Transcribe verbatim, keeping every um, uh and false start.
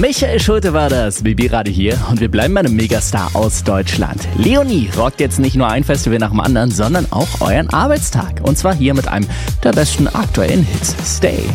Michael Schulte war das, Baby Radio hier und wir bleiben bei einem Megastar aus Deutschland. Leonie rockt jetzt nicht nur ein Festival nach dem anderen, sondern auch euren Arbeitstag. Und zwar hier mit einem der besten aktuellen Hits. Stay.